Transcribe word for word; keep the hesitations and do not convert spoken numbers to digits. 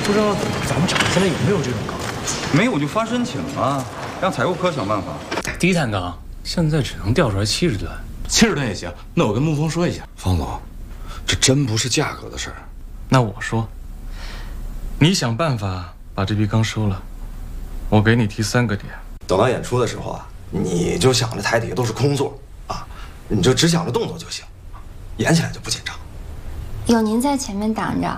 不知道咱们厂现在有没有这种钢？ 没有就发申请啊，让采购科想办法。 低碳钢现在只能调出来七十吨， 七十吨也行。那我跟沐风说一下。 方总，这真不是价格的事儿。 那我说，你想办法把这批钢收了，我给你提三个点。 等到演出的时候啊，你就想着台底下都是空座啊，你就只想着动作就行，演起来就不紧张。 有您在前面挡着，